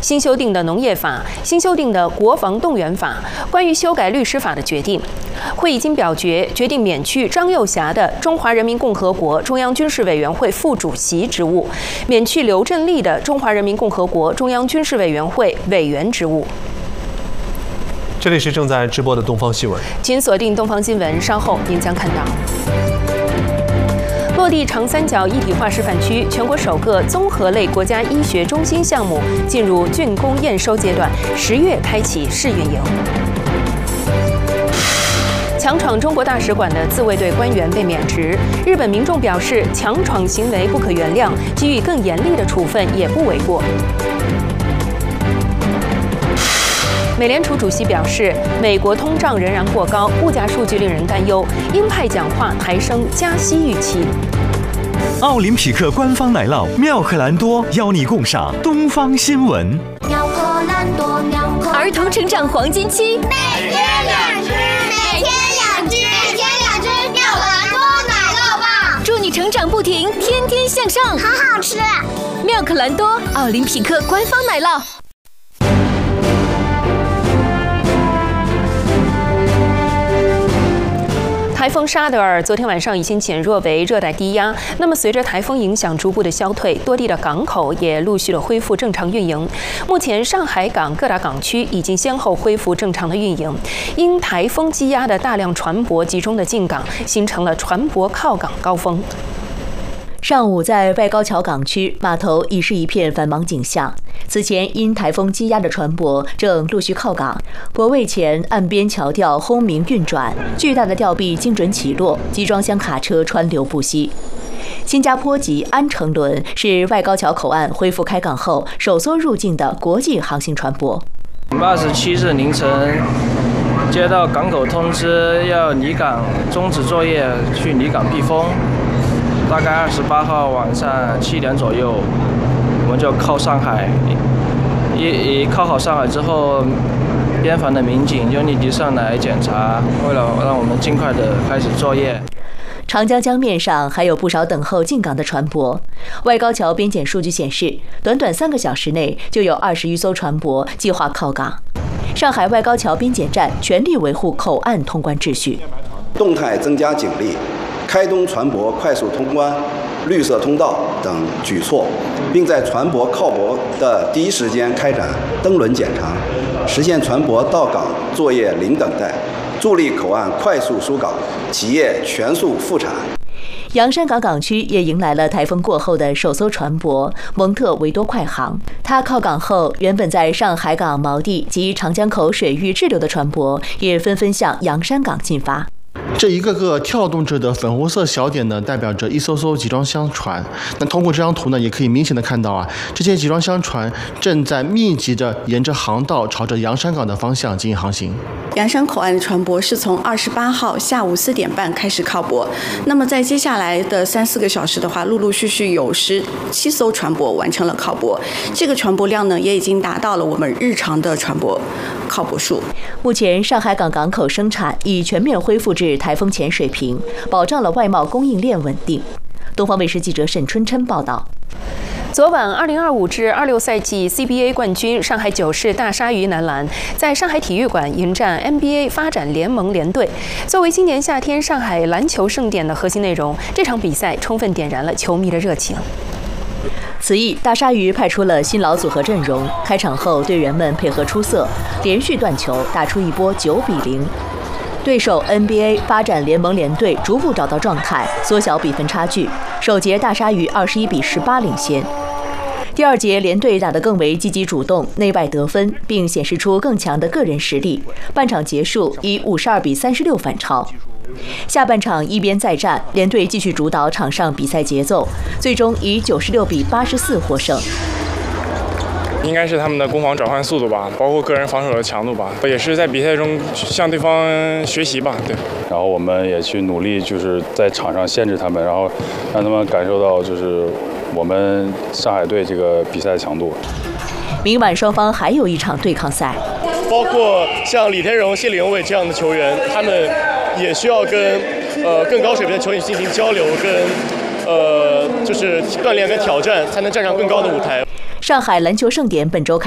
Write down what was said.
新修订的农业法、新修订的国防动员法、关于修改律师法的决定。会议经表决，决定免去张又侠的中华人民共和国中央军事委员会副主席职务，免去刘振立的中华人民共和国中央军事委员会委员职务。 这里是正在直播的东方新闻， 请锁定东方新闻，稍后您将看到。落地长三角一体化示范区，全国首个综合类国家医学中心项目进入竣工验收阶段，10月开启试运营。强闯中国大使馆的自卫队官员被免职，日本民众表示强闯行为不可原谅，给予更严厉的处分也不为过。美联储主席表示，美国通胀仍然过高，物价数据令人担忧，鹰派讲话抬升加息预期。 奥林匹克官方奶酪妙可蓝多邀你共赏东方新闻。 妙可蓝多，妙可儿童成长黄金期， 每天2只，每天2只，每天2只妙可蓝多奶酪棒， 祝你成长不停，天天向上， 好好吃。 妙可蓝多，奥林匹克官方奶酪。 台风沙德尔昨天晚上已经减弱为热带低压，那么随着台风影响逐步的消退，多地的港口也陆续的恢复正常运营。目前上海港各大港区已经先后恢复正常的运营。因台风积压的大量船舶集中的进港，形成了船舶靠港高峰。 上午在外高桥港区码头已是一片繁忙景象。此前因台风积压的船舶正陆续靠港，泊位前岸边桥吊轰鸣运转，巨大的吊臂精准起落，集装箱卡车川流不息。新加坡籍安城轮是外高桥口岸恢复开港后首艘入境的国际航行船舶。 27日凌晨接到港口通知，要离港终止作业，去离港避风。大概28号晚上7点左右，我们就靠上海。一靠好上海之后，边防的民警就立即上来检查，为了让我们尽快的开始作业。 长江江面上还有不少等候进港的船舶。外高桥边检数据显示，短短3个小时内就有20余艘船舶计划靠港。上海外高桥边检站全力维护口岸通关秩序， 动态增加警力，开通船舶快速通关、绿色通道等举措，并在船舶靠泊的第一时间开展登轮检查，实现船舶到港作业零等待，助力口岸快速疏港，企业全速复产。 洋山港港区也迎来了台风过后的首艘船舶蒙特维多快航。它靠港后，原本在上海港锚地及长江口水域滞留的船舶也纷纷向洋山港进发。 这一个个跳动着的粉红色小点呢，代表着一艘艘集装箱船。那通过这张图呢，也可以明显的看到这些集装箱船正在密集着沿着航道朝着洋山港的方向进行航行。 洋山口岸的船舶是从28号下午4点半开始靠泊，那么在接下来的3-4个小时的话，陆陆续续有17艘船舶完成了靠泊，这个船舶量呢也已经达到了我们日常的船舶靠泊数。 目前上海港港口生产已全面恢复至台风前水平，保障了外贸供应链稳定。东方卫视记者沈春琛报道。 昨晚，2025至26赛季 CBA 冠军上海九世大鲨鱼男篮在上海体育馆迎战 NBA 发展联盟联队。作为今年夏天上海篮球盛典的核心内容，这场比赛充分点燃了球迷的热情。 此役，大鲨鱼派出了新老组合阵容，开场后队员们配合出色，连续断球，打出一波9-0。对手 NBA 发展联盟联队逐步找到状态，缩小比分差距。首节大鲨鱼21-18领先。第二节联队打得更为积极主动，内外得分，并显示出更强的个人实力。半场结束以52-36反超。下半场一边再战，联队继续主导场上比赛节奏，最终以96-84获胜。 应该是他们的攻防转换速度吧，包括个人防守的强度吧，也是在比赛中向对方学习吧。对。 然后我们也去努力，就是在场上限制他们，然后让他们感受到就是我们上海队这个比赛的强度。 明晚双方还有一场对抗赛， 包括像李天荣、谢李永伟这样的球员，他们也需要跟更高水平的球员进行交流，跟就是锻炼跟挑战，才能站上更高的舞台。 上海篮球盛典本周开